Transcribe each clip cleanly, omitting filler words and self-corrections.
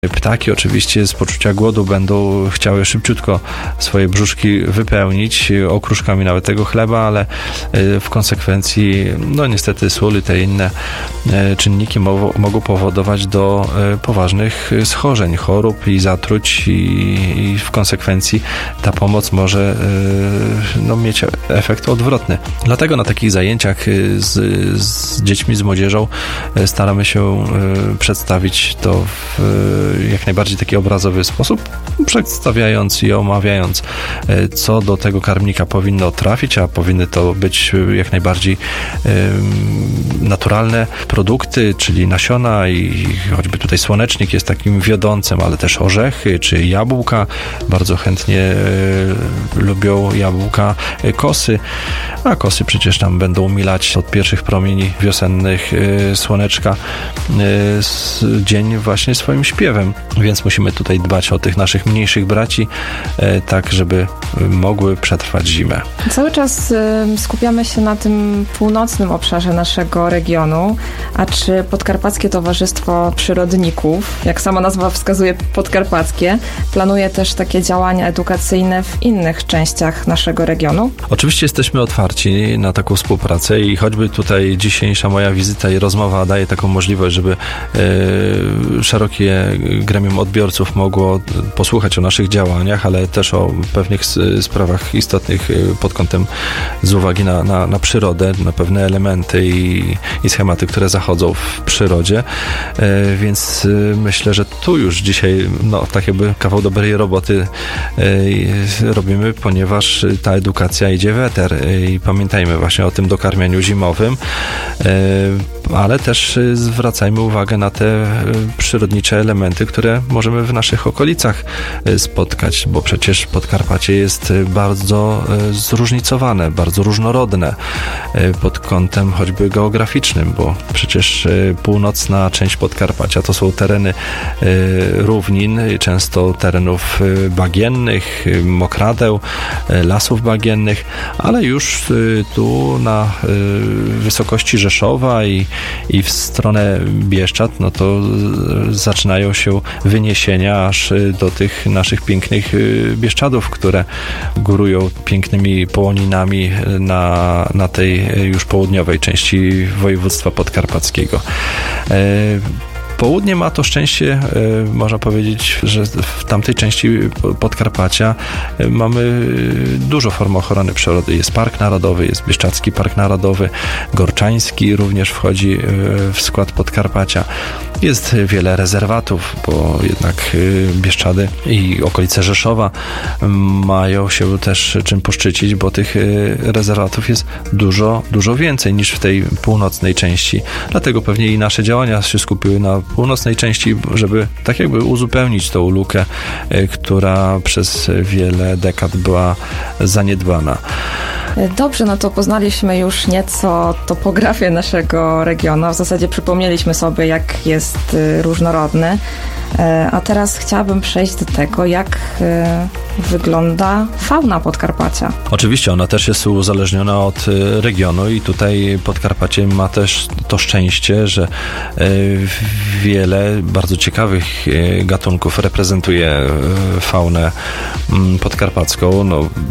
Ptaki oczywiście z poczucia głodu będą chciały szybciutko swoje brzuszki wypełnić okruszkami nawet tego chleba, ale w konsekwencji, no niestety sól i te inne czynniki mogą powodować do poważnych schorzeń, chorób i zatruć i w konsekwencji ta pomoc może mieć efekt odwrotny. Dlatego na takich zajęciach z dziećmi, z młodzieżą staramy się przedstawić to w jak najbardziej taki obrazowy sposób, przedstawiając i omawiając, co do tego karmnika powinno trafić, a powinny to być jak najbardziej naturalne produkty, czyli nasiona i choćby tutaj słonecznik jest takim wiodącym, ale też orzechy czy jabłka. Bardzo chętnie lubią jabłka kosy, a kosy przecież tam będą umilać od pierwszych promieni wiosennych słoneczka dzień właśnie swoim śpiewem. Więc musimy tutaj dbać o tych naszych mniejszych braci, tak żeby mogły przetrwać zimę. Cały czas skupiamy się na tym północnym obszarze naszego regionu, a czy Podkarpackie Towarzystwo Przyrodników, jak sama nazwa wskazuje podkarpackie, planuje też takie działania edukacyjne w innych częściach naszego regionu? Oczywiście jesteśmy otwarci na taką współpracę i choćby tutaj dzisiejsza moja wizyta i rozmowa daje taką możliwość, żeby szerokie gremium odbiorców mogło posłuchać o naszych działaniach, ale też o pewnych sprawach istotnych pod kątem z uwagi na przyrodę, na pewne elementy i schematy, które zachodzą w przyrodzie. Więc myślę, że tu już dzisiaj tak jakby kawał dobrej roboty robimy, ponieważ ta edukacja idzie w eter i pamiętajmy właśnie o tym dokarmianiu zimowym, ale też zwracajmy uwagę na te przyrodnicze elementy, które możemy w naszych okolicach spotkać, bo przecież Podkarpacie jest bardzo zróżnicowane, bardzo różnorodne pod kątem choćby geograficznym, bo przecież północna część Podkarpacia to są tereny równin, często terenów bagiennych, mokradeł, lasów bagiennych, ale już tu na wysokości Rzeszowa i w stronę Bieszczad, to zaczynają się wyniesienia aż do tych naszych pięknych Bieszczadów, które górują pięknymi połoninami na tej już południowej części województwa podkarpackiego. Południe ma to szczęście, można powiedzieć, że w tamtej części Podkarpacia mamy dużo form ochrony przyrody. Jest Park Narodowy, jest Bieszczadzki Park Narodowy, Gorczański również wchodzi w skład Podkarpacia. Jest wiele rezerwatów, bo jednak Bieszczady i okolice Rzeszowa mają się też czym poszczycić, bo tych rezerwatów jest dużo więcej niż w tej północnej części. Dlatego pewnie i nasze działania się skupiły na północnej części, żeby tak jakby uzupełnić tą lukę, która przez wiele dekad była zaniedbana. Dobrze, to poznaliśmy już nieco topografię naszego regionu. W zasadzie przypomnieliśmy sobie, jak jest różnorodny. A teraz chciałabym przejść do tego, jak wygląda fauna Podkarpacia. Oczywiście ona też jest uzależniona od regionu i tutaj Podkarpacie ma też to szczęście, że wiele bardzo ciekawych gatunków reprezentuje faunę podkarpacką.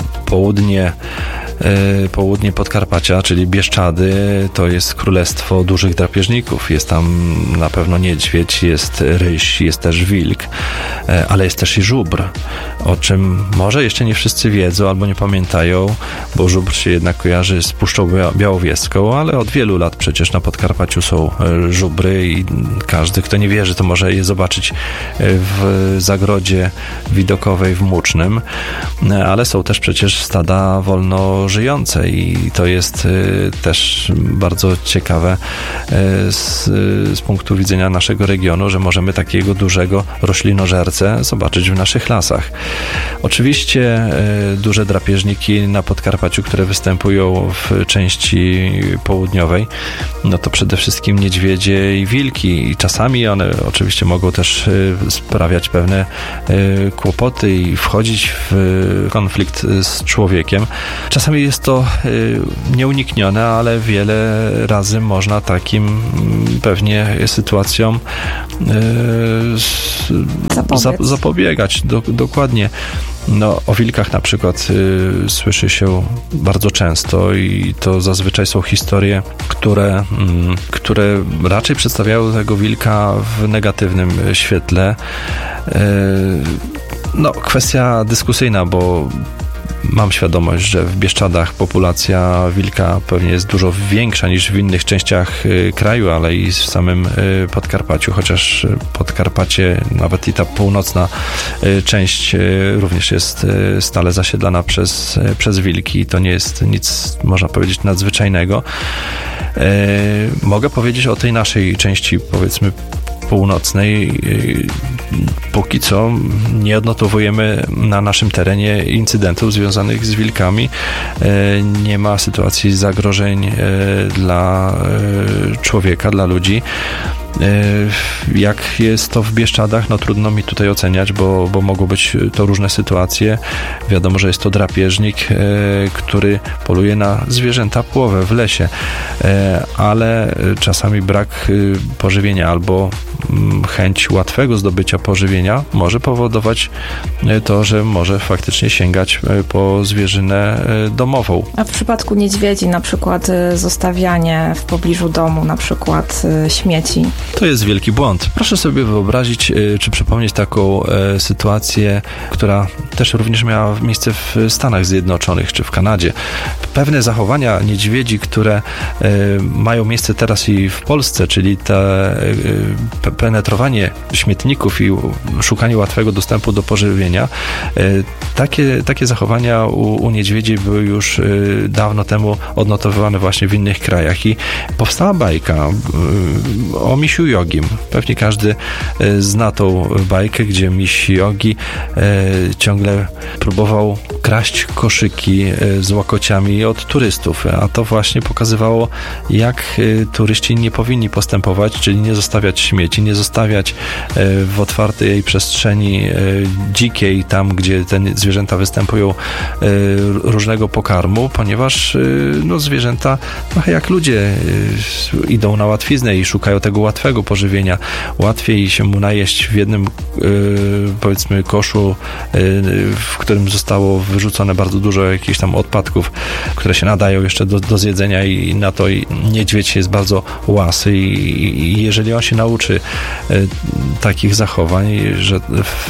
Południe Podkarpacia, czyli Bieszczady, to jest królestwo dużych drapieżników. Jest tam na pewno niedźwiedź, jest ryś, jest też wilk, ale jest też i żubr, o czym może jeszcze nie wszyscy wiedzą albo nie pamiętają, bo żubr się jednak kojarzy z Puszczą Białowieską, ale od wielu lat przecież na Podkarpaciu są żubry i każdy, kto nie wierzy, to może je zobaczyć w zagrodzie widokowej w Mucznym, ale są też przecież stada wolno żyjące i to jest też bardzo ciekawe z punktu widzenia naszego regionu, że możemy takiego dużego roślinożercę zobaczyć w naszych lasach. Oczywiście duże drapieżniki na Podkarpaciu, które występują w części południowej, to przede wszystkim niedźwiedzie i wilki i czasami one oczywiście mogą też sprawiać pewne kłopoty i wchodzić w konflikt z człowiekiem. Czasami czasami jest to nieuniknione, ale wiele razy można takim pewnie sytuacjom zapobiegać. Dokładnie. No, o wilkach na przykład słyszy się bardzo często i to zazwyczaj są historie, które raczej przedstawiają tego wilka w negatywnym świetle. No, kwestia dyskusyjna, bo mam świadomość, że w Bieszczadach populacja wilka pewnie jest dużo większa niż w innych częściach kraju, ale i w samym Podkarpaciu, chociaż Podkarpacie, nawet i ta północna część również jest stale zasiedlana przez wilki. To nie jest nic, można powiedzieć, nadzwyczajnego. Mogę powiedzieć o tej naszej części, powiedzmy, północnej. Póki co nie odnotowujemy na naszym terenie incydentów związanych z wilkami. Nie ma sytuacji zagrożeń dla człowieka, dla ludzi. Jak jest to w Bieszczadach, no trudno mi tutaj oceniać, bo mogą być to różne sytuacje. Wiadomo, że jest to drapieżnik, który poluje na zwierzęta płowe w lesie, ale czasami brak pożywienia albo chęć łatwego zdobycia pożywienia może powodować to, że może faktycznie sięgać po zwierzynę domową. A w przypadku niedźwiedzi na przykład zostawianie w pobliżu domu na przykład śmieci? To jest wielki błąd. Proszę sobie wyobrazić, czy przypomnieć taką sytuację, która też również miała miejsce w Stanach Zjednoczonych, czy w Kanadzie. Pewne zachowania niedźwiedzi, które mają miejsce teraz i w Polsce, czyli penetrowanie śmietników i szukanie łatwego dostępu do pożywienia, takie zachowania u niedźwiedzi były już dawno temu odnotowywane właśnie w innych krajach i powstała bajka o misiu Jogim. Pewnie każdy zna tą bajkę, gdzie miś Jogi ciągle próbował kraść koszyki z łakociami od turystów, a to właśnie pokazywało, jak turyści nie powinni postępować, czyli nie zostawiać śmieci, nie zostawiać w otwartej przestrzeni dzikiej, tam gdzie te zwierzęta występują, różnego pokarmu, ponieważ zwierzęta trochę jak ludzie idą na łatwiznę i szukają tego łatwego pożywienia. Łatwiej się mu najeść w jednym powiedzmy koszu, w którym zostało wyrzucone bardzo dużo jakichś tam odpadków, które się nadają jeszcze do zjedzenia i na to niedźwiedź jest bardzo łasy i jeżeli on się nauczy takich zachowań, że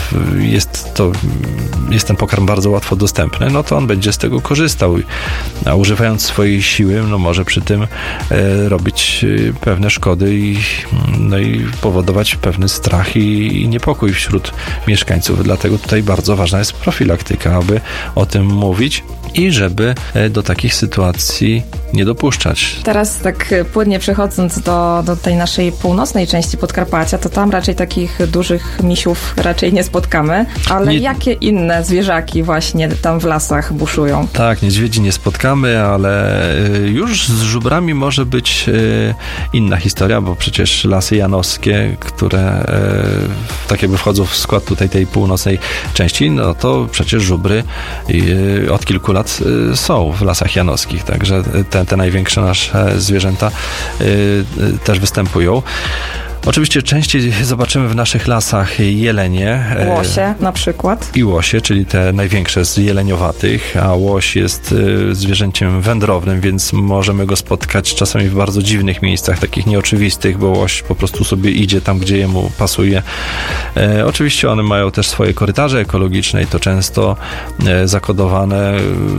jest ten pokarm bardzo łatwo dostępny, no to on będzie z tego korzystał, a używając swojej siły, no może przy tym robić pewne szkody i powodować pewny strach i niepokój wśród mieszkańców. Dlatego tutaj bardzo ważna jest profilaktyka, aby o tym mówić i żeby do takich sytuacji nie dopuszczać. Teraz tak płynnie przechodząc do tej naszej północnej części Podkarpacia, to tam raczej takich dużych misiów raczej nie spotkamy, ale jakie inne zwierzaki właśnie tam w lasach buszują? Tak, niedźwiedzi nie spotkamy, ale już z żubrami może być inna historia, bo przecież lasy janowskie, które tak jakby wchodzą w skład tutaj tej północnej części, no to przecież żubry od kilku lat są w lasach janowskich, także te największe nasze zwierzęta też występują. Oczywiście częściej zobaczymy w naszych lasach jelenie. Łosie na przykład. I łosie, czyli te największe z jeleniowatych, a łoś jest zwierzęciem wędrownym, więc możemy go spotkać czasami w bardzo dziwnych miejscach, takich nieoczywistych, bo łoś po prostu sobie idzie tam, gdzie jemu pasuje. Oczywiście one mają też swoje korytarze ekologiczne i to często zakodowane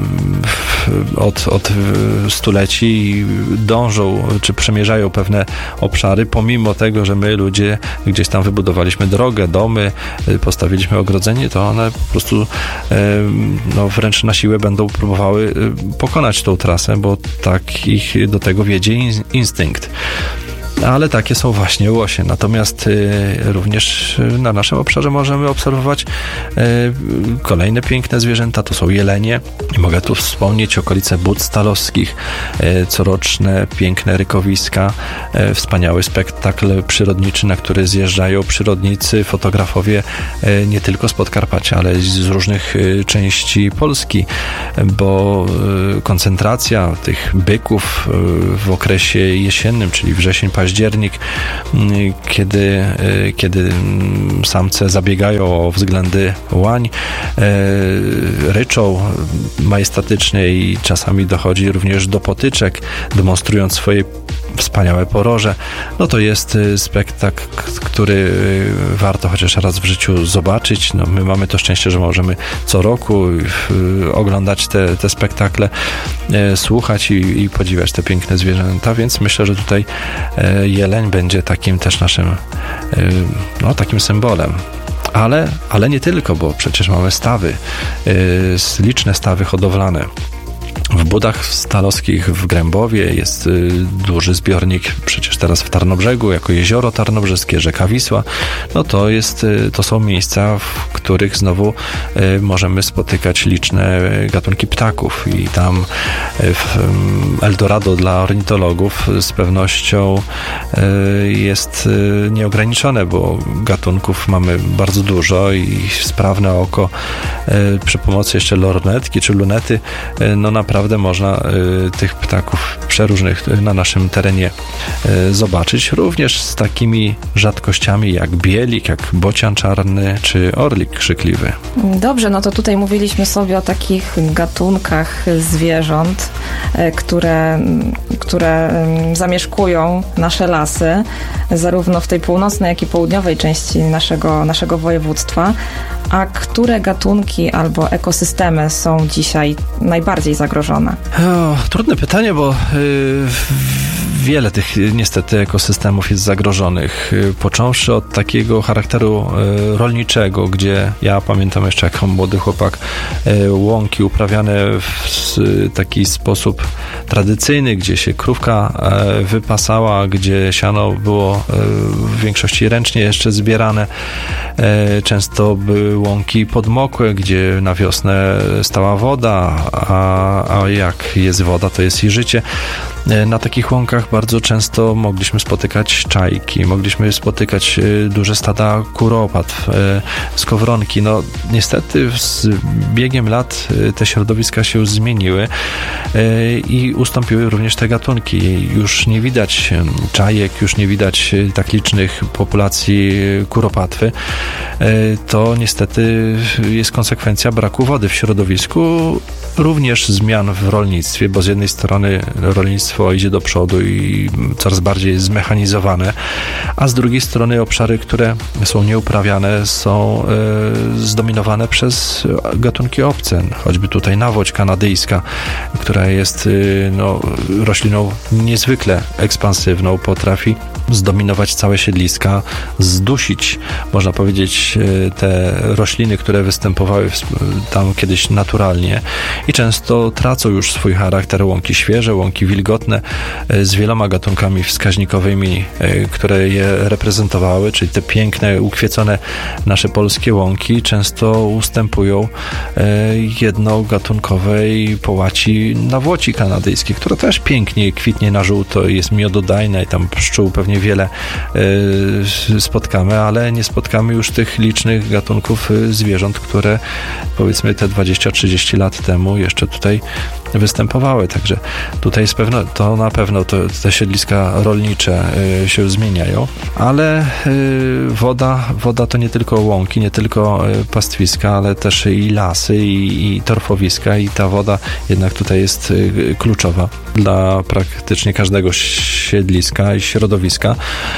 od stuleci i dążą, czy przemierzają pewne obszary, pomimo tego, że my ludzie gdzieś tam wybudowaliśmy drogę, domy, postawiliśmy ogrodzenie, to one po prostu wręcz na siłę będą próbowały pokonać tą trasę, bo tak ich do tego wiedzie instynkt. ale takie są właśnie łosie. Natomiast również na naszym obszarze możemy obserwować kolejne piękne zwierzęta, to są jelenie. I mogę tu wspomnieć okolice Bud Stalowskich, coroczne piękne rykowiska, wspaniały spektakl przyrodniczy, na który zjeżdżają przyrodnicy, fotografowie nie tylko z Podkarpacia, ale z różnych części Polski, bo koncentracja tych byków w okresie jesiennym, czyli wrzesień, październik, kiedy samce zabiegają o względy łań, ryczą majestatycznie i czasami dochodzi również do potyczek, demonstrując swoje wspaniałe poroże, no to jest spektakl, który warto chociaż raz w życiu zobaczyć. No, my mamy to szczęście, że możemy co roku oglądać te spektakle, słuchać i podziwiać te piękne zwierzęta, więc myślę, że tutaj jeleń będzie takim też naszym takim symbolem. Ale nie tylko, bo przecież mamy stawy, liczne stawy hodowlane. W Budach Stalowskich w Grębowie jest duży zbiornik, przecież teraz w Tarnobrzegu, jako jezioro tarnobrzeskie, rzeka Wisła. No to są miejsca, w których znowu możemy spotykać liczne gatunki ptaków i tam Eldorado dla ornitologów z pewnością jest nieograniczone, bo gatunków mamy bardzo dużo i sprawne oko przy pomocy jeszcze lornetki czy lunety, no naprawdę można tych ptaków przeróżnych na naszym terenie zobaczyć, również z takimi rzadkościami jak bielik, jak bocian czarny czy orlik krzykliwy. Dobrze, no to tutaj mówiliśmy sobie o takich gatunkach zwierząt, które zamieszkują nasze lasy, zarówno w tej północnej, jak i południowej części naszego województwa. A które gatunki albo ekosystemy są dzisiaj najbardziej zagrożone? Trudne pytanie, bo wiele tych niestety ekosystemów jest zagrożonych. Począwszy od takiego charakteru rolniczego, gdzie ja pamiętam jeszcze jako młody chłopak łąki uprawiane w taki sposób tradycyjny, gdzie się krówka wypasała, gdzie siano było w większości ręcznie jeszcze zbierane. Często były łąki podmokłe, gdzie na wiosnę stała woda, a jak jest woda, to jest i życie. Na takich łąkach bardzo często mogliśmy spotykać czajki, mogliśmy spotykać duże stada kuropatw, skowronki. No niestety z biegiem lat te środowiska się zmieniły i ustąpiły również te gatunki. Już nie widać czajek, już nie widać tak licznych populacji kuropatwy. To niestety jest konsekwencja braku wody w środowisku, również zmian w rolnictwie, bo z jednej strony rolnictwo idzie do przodu i coraz bardziej jest zmechanizowane, a z drugiej strony obszary, które są nieuprawiane, są zdominowane przez gatunki obce. Choćby tutaj nawłoć kanadyjska, która jest rośliną niezwykle ekspansywną, potrafi zdominować całe siedliska, zdusić, można powiedzieć, te rośliny, które występowały tam kiedyś naturalnie i często tracą już swój charakter. Łąki świeże, łąki wilgotne z wieloma gatunkami wskaźnikowymi, które je reprezentowały, czyli te piękne, ukwiecone nasze polskie łąki często ustępują jednogatunkowej połaci nawłoci kanadyjskiej, która też pięknie kwitnie na żółto, jest miododajna i tam pszczół pewnie wiele spotkamy, ale nie spotkamy już tych licznych gatunków zwierząt, które powiedzmy te 20-30 lat temu jeszcze tutaj występowały. Także tutaj na pewno te siedliska rolnicze się zmieniają, ale woda to nie tylko łąki, nie tylko pastwiska, ale też i lasy i torfowiska i ta woda jednak tutaj jest kluczowa dla praktycznie każdego siedliska i środowiska,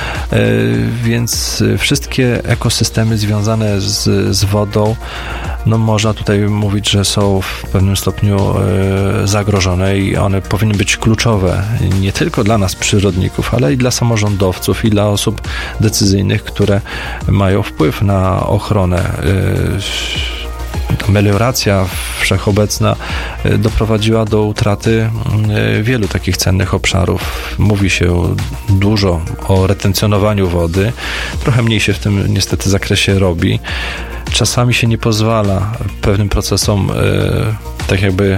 więc wszystkie ekosystemy związane z wodą, no można tutaj mówić, że są w pewnym stopniu zagrożone i one powinny być kluczowe nie tylko dla nas przyrodników, ale i dla samorządowców i dla osób decyzyjnych, które mają wpływ na ochronę melioracja wszechobecna doprowadziła do utraty wielu takich cennych obszarów. Mówi się dużo o retencjonowaniu wody. Trochę mniej się w tym niestety zakresie robi. Czasami się nie pozwala pewnym procesom tak jakby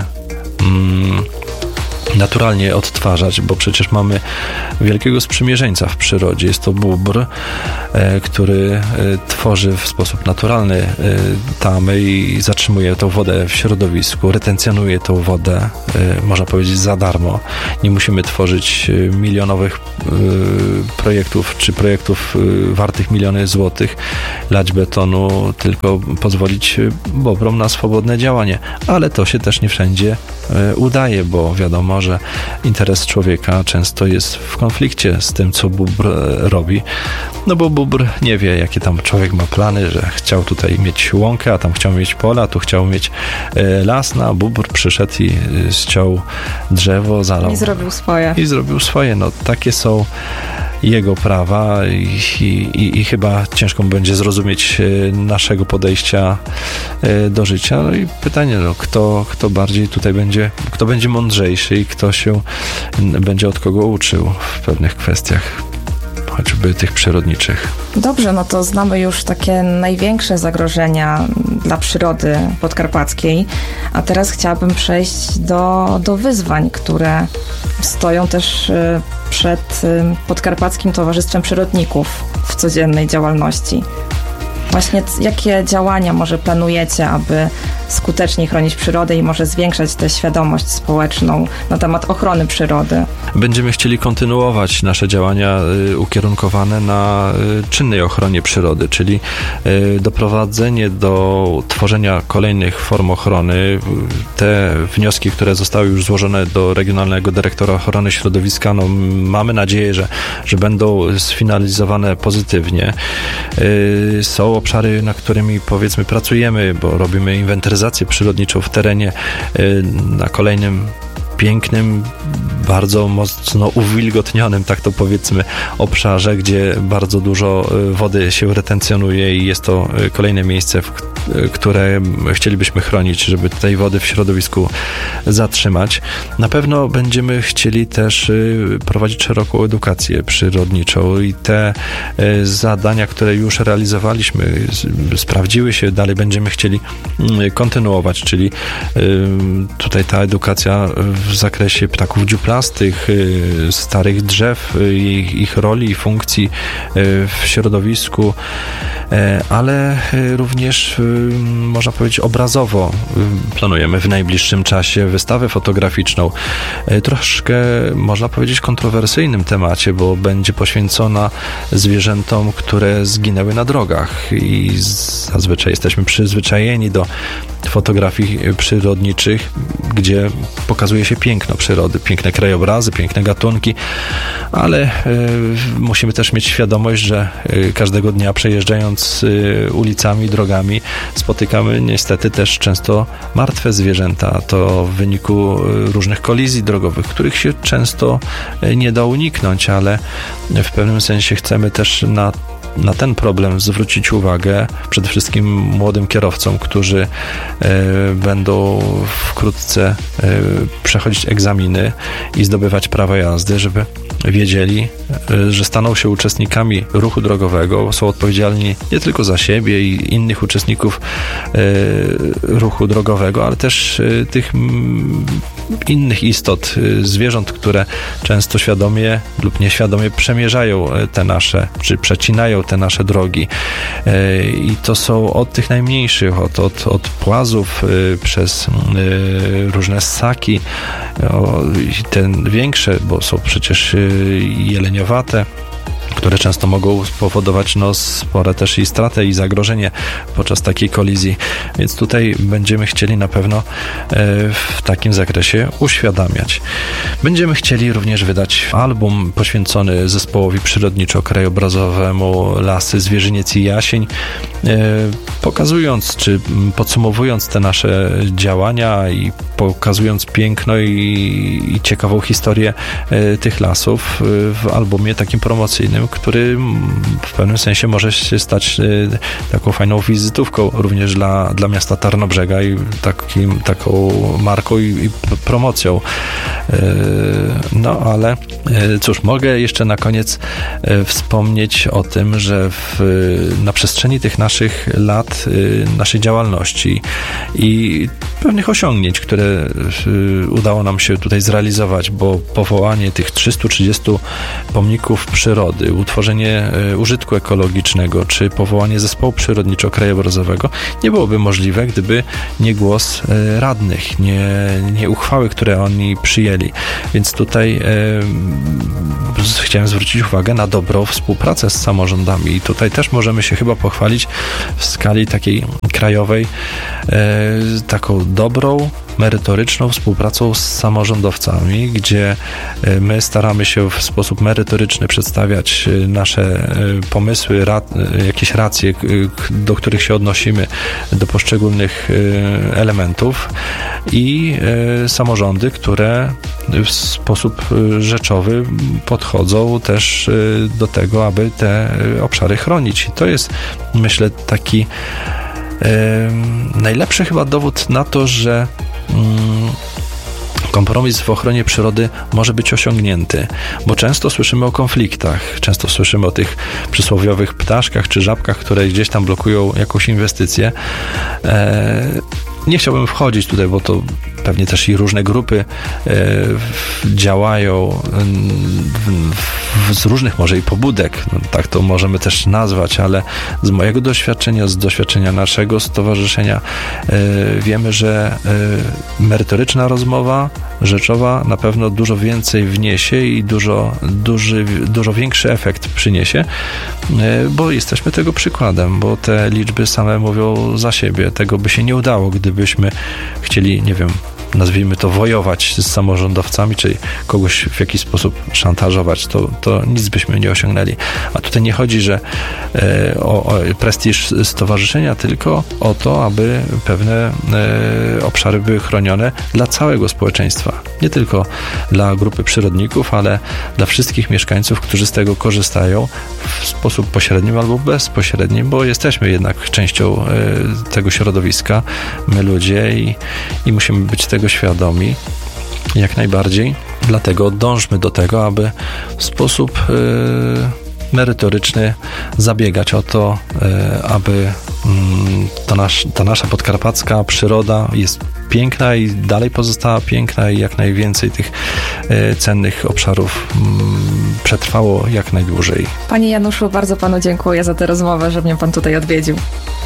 naturalnie odtwarzać, bo przecież mamy wielkiego sprzymierzeńca w przyrodzie. Jest to bóbr, który tworzy w sposób naturalny tamy i zatrzymuje tą wodę w środowisku, retencjonuje tą wodę, można powiedzieć, za darmo. Nie musimy tworzyć milionowych projektów, czy projektów wartych miliony złotych, lać betonu, tylko pozwolić bobrom na swobodne działanie. Ale to się też nie wszędzie udaje, bo wiadomo, że interes człowieka często jest w konflikcie z tym, co bóbr robi. No bo bóbr nie wie, jakie tam człowiek ma plany, że chciał tutaj mieć łąkę, a tam chciał mieć pola, a tu chciał mieć las, no a bóbr przyszedł i ściął drzewo, zalał. I zrobił swoje. I zrobił swoje. No takie są jego prawa i chyba ciężko mu będzie zrozumieć naszego podejścia do życia. No i pytanie, no, kto bardziej tutaj będzie, kto będzie mądrzejszy i kto się będzie od kogo uczył w pewnych kwestiach, choćby tych przyrodniczych. Dobrze, no to znamy już takie największe zagrożenia dla przyrody podkarpackiej, a teraz chciałabym przejść do wyzwań, które stoją też przed Podkarpackim Towarzystwem Przyrodników w codziennej działalności. Właśnie jakie działania może planujecie, aby skuteczniej chronić przyrodę i może zwiększać tę świadomość społeczną na temat ochrony przyrody? Będziemy chcieli kontynuować nasze działania ukierunkowane na czynnej ochronie przyrody, czyli doprowadzenie do tworzenia kolejnych form ochrony. Te wnioski, które zostały już złożone do Regionalnego Dyrektora Ochrony Środowiska, no mamy nadzieję, że będą sfinalizowane pozytywnie. Są obszary, nad którymi powiedzmy pracujemy, bo robimy inwentaryzację przyrodniczą w terenie na kolejnym pięknym, bardzo mocno uwilgotnionym, tak to powiedzmy, obszarze, gdzie bardzo dużo wody się retencjonuje i jest to kolejne miejsce, które chcielibyśmy chronić, żeby tej wody w środowisku zatrzymać. Na pewno będziemy chcieli też prowadzić szeroką edukację przyrodniczą i te zadania, które już realizowaliśmy, sprawdziły się, dalej będziemy chcieli kontynuować, czyli tutaj ta edukacja w zakresie ptaków dziuplastych, starych drzew, ich roli i funkcji w środowisku, ale również można powiedzieć obrazowo planujemy w najbliższym czasie wystawę fotograficzną, troszkę można powiedzieć kontrowersyjnym temacie, bo będzie poświęcona zwierzętom, które zginęły na drogach i zazwyczaj jesteśmy przyzwyczajeni do fotografii przyrodniczych, gdzie pokazuje się piękno przyrody, piękne krajobrazy, piękne gatunki, ale musimy też mieć świadomość, że każdego dnia przejeżdżając ulicami, drogami spotykamy niestety też często martwe zwierzęta. To w wyniku różnych kolizji drogowych, których się często nie da uniknąć, ale w pewnym sensie chcemy też na ten problem zwrócić uwagę przede wszystkim młodym kierowcom, którzy będą wkrótce przechodzić egzaminy i zdobywać prawo jazdy, żeby wiedzieli, że staną się uczestnikami ruchu drogowego, są odpowiedzialni nie tylko za siebie i innych uczestników ruchu drogowego, ale też tych innych istot, zwierząt, które często świadomie lub nieświadomie przemierzają te nasze, czy przecinają te nasze drogi. I to są od tych najmniejszych, od płazów przez różne ssaki, te większe, bo są przecież jeleniowate, które często mogą spowodować spore też i stratę i zagrożenie podczas takiej kolizji. Więc tutaj będziemy chcieli na pewno w takim zakresie uświadamiać. Będziemy chcieli również wydać album poświęcony zespołowi przyrodniczo-krajobrazowemu Lasy, Zwierzyniec i Jasień, pokazując czy podsumowując te nasze działania i pokazując piękno i ciekawą historię tych lasów w albumie takim promocyjnym, miejscem, który w pewnym sensie może się stać taką fajną wizytówką również dla miasta Tarnobrzega i taką marką i promocją. No ale cóż, mogę jeszcze na koniec wspomnieć o tym, że na przestrzeni tych naszych lat, naszej działalności i pewnych osiągnięć, które udało nam się tutaj zrealizować, bo powołanie tych 330 pomników przyrody, utworzenie użytku ekologicznego, czy powołanie zespołu przyrodniczo-krajobrazowego nie byłoby możliwe, gdyby nie głos radnych, nie uchwały, które oni przyjęli. Więc tutaj chciałem zwrócić uwagę na dobrą współpracę z samorządami i tutaj też możemy się chyba pochwalić w skali takiej krajowej taką dobrą, merytoryczną współpracą z samorządowcami, gdzie my staramy się w sposób merytoryczny przedstawiać nasze pomysły, jakieś racje, do których się odnosimy, do poszczególnych elementów i samorządy, które w sposób rzeczowy podchodzą też do tego, aby te obszary chronić. I to jest, myślę, taki najlepszy chyba dowód na to, że kompromis w ochronie przyrody może być osiągnięty, bo często słyszymy o konfliktach, często słyszymy o tych przysłowiowych ptaszkach czy żabkach, które gdzieś tam blokują jakąś inwestycję. Nie chciałbym wchodzić tutaj, bo to pewnie też i różne grupy działają z różnych może i pobudek, no, tak to możemy też nazwać, ale z mojego doświadczenia, z doświadczenia naszego stowarzyszenia wiemy, że merytoryczna rozmowa rzeczowa na pewno dużo więcej wniesie i dużo większy efekt przyniesie, bo jesteśmy tego przykładem, bo te liczby same mówią za siebie. Tego by się nie udało, gdybyśmy chcieli, nie wiem, nazwijmy to, wojować z samorządowcami, czyli kogoś w jakiś sposób szantażować, to nic byśmy nie osiągnęli. A tutaj nie chodzi, że o prestiż stowarzyszenia, tylko o to, aby pewne obszary były chronione dla całego społeczeństwa. Nie tylko dla grupy przyrodników, ale dla wszystkich mieszkańców, którzy z tego korzystają w sposób pośrednim albo bezpośredni, bo jesteśmy jednak częścią tego środowiska, my ludzie i musimy być tego świadomi jak najbardziej. Dlatego dążmy do tego, aby w sposób merytoryczny zabiegać o to, aby ta nasza podkarpacka przyroda jest piękna i dalej pozostała piękna i jak najwięcej tych cennych obszarów przetrwało jak najdłużej. Panie Januszu, bardzo panu dziękuję za tę rozmowę, że mnie pan tutaj odwiedził.